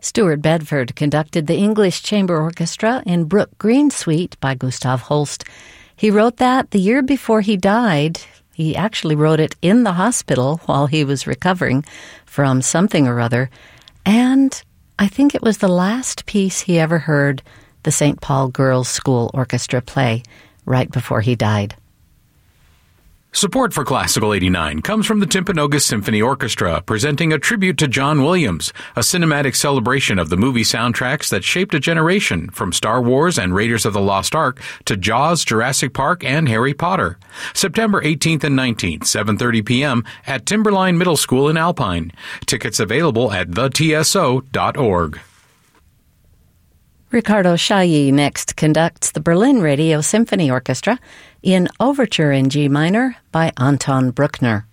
Stuart Bedford conducted the English Chamber Orchestra in Brook Green Suite by Gustav Holst. He wrote that the year before he died. He actually wrote it in the hospital while he was recovering from something or other. And I think it was the last piece he ever heard the St. Paul Girls' School Orchestra play right before he died. Support for Classical 89 comes from the Timpanogos Symphony Orchestra, presenting a tribute to John Williams, a cinematic celebration of the movie soundtracks that shaped a generation, from Star Wars and Raiders of the Lost Ark to Jaws, Jurassic Park, and Harry Potter. September 18th and 19th, 7:30 p.m. at Timberline Middle School in Alpine. Tickets available at thetso.org. Ricardo Chailly next conducts the Berlin Radio Symphony Orchestra in Overture in G minor by Anton Bruckner.